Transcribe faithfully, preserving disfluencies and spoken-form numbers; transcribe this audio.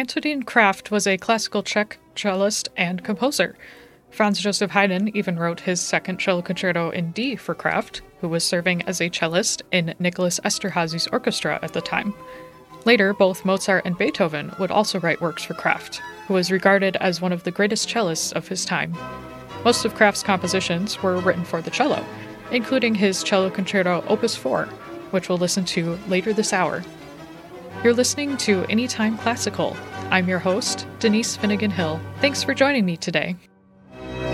Antonin Kraft was a classical Czech cellist and composer. Franz Joseph Haydn even wrote his second cello concerto in D for Kraft, who was serving as a cellist in Nicholas Esterhazy's orchestra at the time. Later, both Mozart and Beethoven would also write works for Kraft, who was regarded as one of the greatest cellists of his time. Most of Kraft's compositions were written for the cello, including his cello concerto Opus four, which we'll listen to later this hour. You're listening to Anytime Classical. I'm your host, Denise Finnegan Hill. Thanks for joining me today.